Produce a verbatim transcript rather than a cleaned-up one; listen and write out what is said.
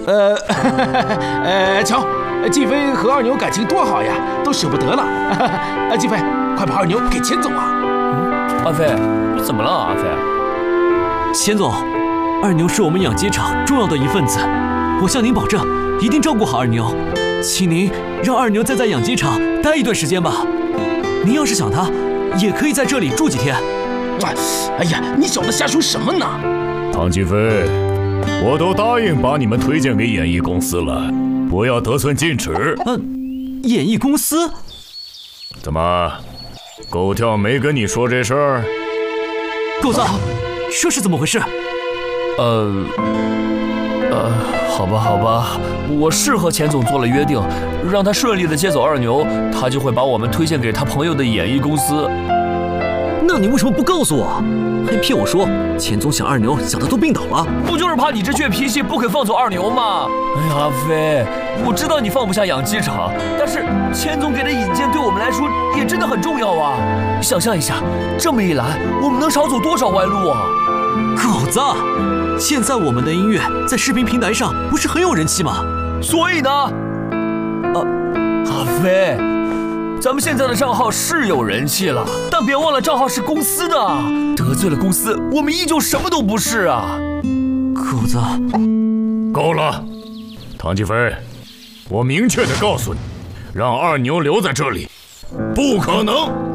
呃，呃，瞧，季飞和二牛感情多好呀，都舍不得了。啊，季飞，快把二牛给钱总啊！ 嗯，阿飞，你怎么了，阿飞？ 钱总，二牛是我们养鸡场重要的一份子，我向您保证，一定照顾好二牛。请您让二牛再在养鸡场待一段时间吧。您要是想他，也可以在这里住几天。 哎呀，你小子瞎说什么呢？ 唐季飞，我都答应把你们推荐给演艺公司了，不要得寸进尺。 嗯、呃，演艺公司？ 怎么，狗跳没跟你说这事儿？ 狗子，这是怎么回事？ 呃，呃，好吧，好吧，我是和钱总做了约定，让他顺利的接走二牛，他就会把我们推荐给他朋友的演艺公司。 那你为什么不告诉我？还骗我说钱总想二牛想的都病倒了？ 不就是怕你这倔脾气不肯放走二牛吗？哎呀，阿飞，我知道你放不下养鸡场，但是钱总给的引荐对我们来说也真的很重要啊！想象一下，这么一来，我们能少走多少弯路啊！ 狗子，现在我们的音乐在视频平台上不是很有人气吗？ 所以呢，啊，阿飞。咱们现在的账号是有人气了，但别忘了账号是公司的，得罪了公司，我们依旧什么都不是啊！ 狗子， 够了，唐季飞，我明确的告诉你，让二牛留在这里，不可能。